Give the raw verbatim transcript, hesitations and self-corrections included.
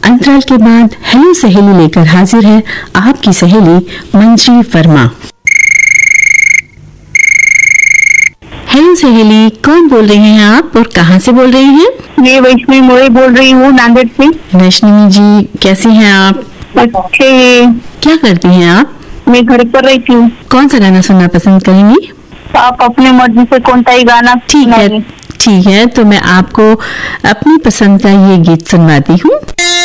अंतराल के बाद हेलो सहेली लेकर हाजिर है आपकी सहेली मंजी वर्मा। हेलो सहेली, कौन बोल रहे हैं आप और कहाँ से बोल रहे हैं? मैं वैष्णवी मोरे बोल रही हूँ, नांदेड़ से। वैष्णवी जी, कैसी हैं आप? अच्छे। क्या करती हैं आप? मैं घर पर रहती हूँ। कौन सा गाना सुनना पसंद करेंगी? आप अपने मर्जी से कौन सा ही गाना। ठीक है, ठीक है, तो मैं आपको अपनी पसंद का ये गीत सुनवाती हूँ।